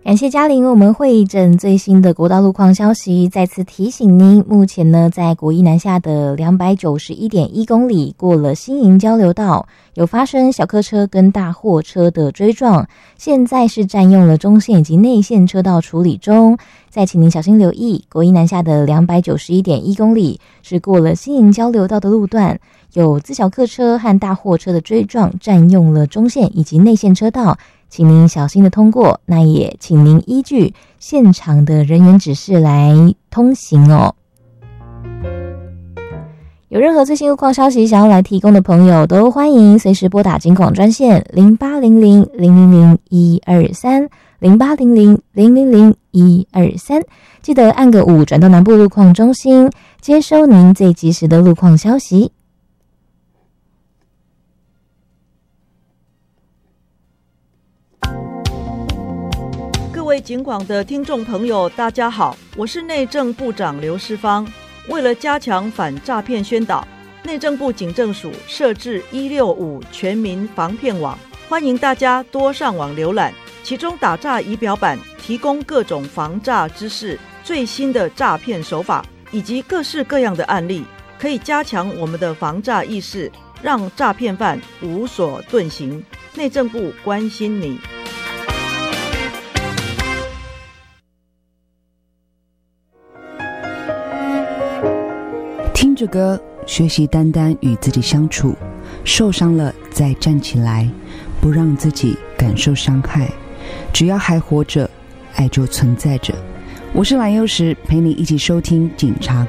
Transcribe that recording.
感谢嘉玲为我们汇整最新的国道路况消息。再次提醒您，目前呢在国一南下的 291.1 公里过了新营交流道，有发生小客车跟大货车的追撞，现在是占用了中线以及内线车道处理中。再请您小心留意，国一南下的 291.1 公里是过了新营交流道的路段，有自小客车和大货车的追撞，占用了中线以及内线车道，请您小心的通过，那也请您依据现场的人员指示来通行哦。有任何最新路况消息想要来提供的朋友，都欢迎随时拨打警广专线0800-000-123 0800-000-123，记得按个5转到南部路况中心，接收您最及时的路况消息。 各位警广的听众朋友，大家好，我是内政部长刘世芳。为了加强反诈骗宣导，内政部警政署设置165全民防骗网，欢迎大家多上网浏览。其中打诈仪表板提供各种防诈知识、最新的诈骗手法以及各式各样的案例，可以加强我们的防诈意识，让诈骗犯无所遁形。内政部关心你。 听着歌，学习单单与自己相处，受伤了再站起来，不让自己感受伤害。只要还活着，爱就存在着。我是蓝幼时，陪你一起收听警察